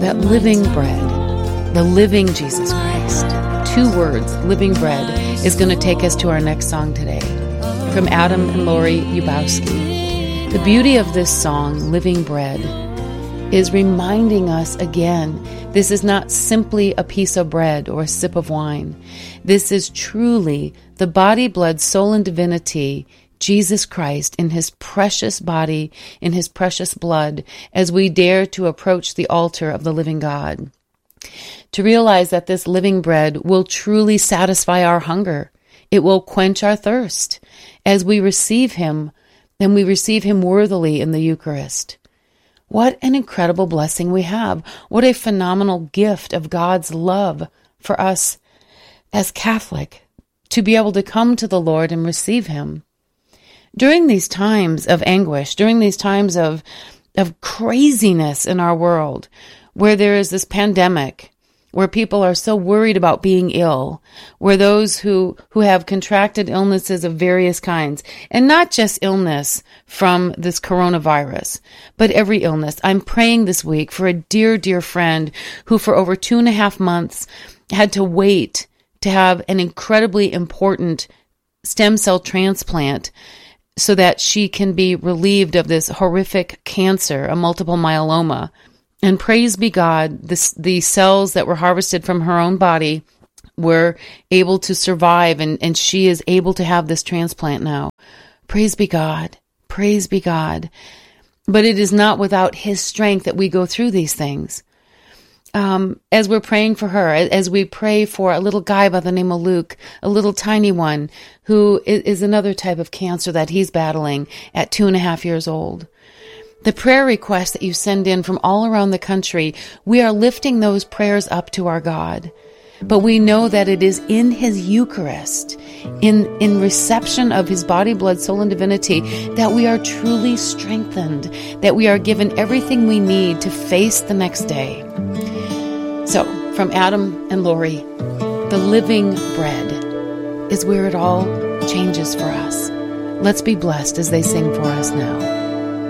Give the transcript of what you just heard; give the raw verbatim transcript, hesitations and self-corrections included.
that living bread, the living Jesus Christ. Two words, living bread, is going to take us to our next song today from Adam and Lori Yubowski. The beauty of this song, Living Bread, is reminding us again, this is not simply a piece of bread or a sip of wine. This is truly the body, blood, soul, and divinity, Jesus Christ in his precious body, in his precious blood, as we dare to approach the altar of the living God. To realize that this living bread will truly satisfy our hunger. It will quench our thirst as we receive him, and we receive him worthily in the Eucharist. What an incredible blessing we have. What a phenomenal gift of God's love for us as Catholic to be able to come to the Lord and receive him. During these times of anguish, during these times of, of craziness in our world, where there is this pandemic, where people are so worried about being ill, where those who, who have contracted illnesses of various kinds, and not just illness from this coronavirus, but every illness. I'm praying this week for a dear, dear friend who for over two and a half months had to wait to have an incredibly important stem cell transplant so that she can be relieved of this horrific cancer, a multiple myeloma. And praise be God, this, the cells that were harvested from her own body were able to survive, and, and she is able to have this transplant now. Praise be God. Praise be God. But it is not without his strength that we go through these things. Um, as we're praying for her, as we pray for a little guy by the name of Luke, a little tiny one, who is, is another type of cancer that he's battling at two and a half years old. The prayer requests that you send in from all around the country, we are lifting those prayers up to our God. But we know that it is in his Eucharist, in, in reception of his body, blood, soul, and divinity, that we are truly strengthened, that we are given everything we need to face the next day. So, from Adam and Lori, the living bread is where it all changes for us. Let's be blessed as they sing for us now.